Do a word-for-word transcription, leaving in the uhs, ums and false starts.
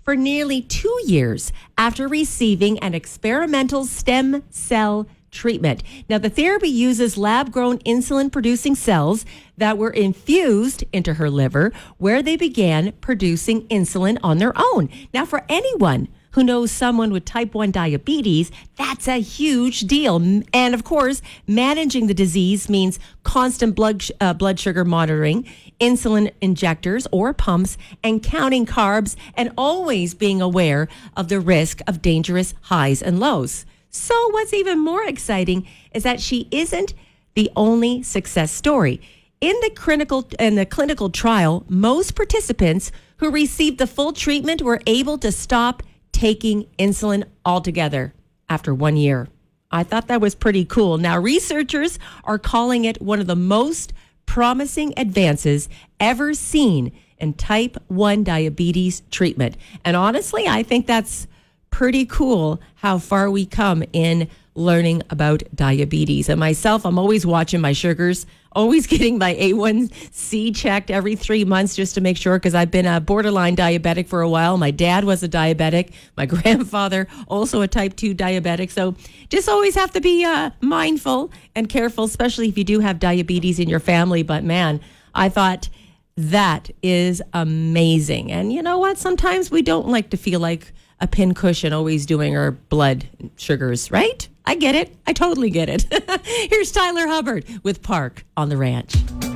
for nearly two years after receiving an experimental stem cell treatment. Now, the therapy uses lab-grown insulin-producing cells that were infused into her liver, where they began producing insulin on their own. Now, for anyone who knows someone with type one diabetes, that's a huge deal. And of course, managing the disease means constant blood, uh, blood sugar monitoring, insulin injectors or pumps, and counting carbs, and always being aware of the risk of dangerous highs and lows. So what's even more exciting is that she isn't the only success story. In the clinical in the clinical trial, most participants who received the full treatment were able to stop taking insulin altogether after one year. I thought that was pretty cool. Now, researchers are calling it one of the most promising advances ever seen in type one diabetes treatment. And honestly, I think that's pretty cool how far we come in learning about diabetes. And myself, I'm always watching my sugars, always getting my A one C checked every three months just to make sure, because I've been a borderline diabetic for a while. My dad was a diabetic. My grandfather, also a type two diabetic. So just always have to be uh, mindful and careful, especially if you do have diabetes in your family. But man, I thought that is amazing. And you know what? Sometimes we don't like to feel like a pincushion always doing our blood sugars, right? I get it. I totally get it. Here's Tyler Hubbard with Park on the Ranch.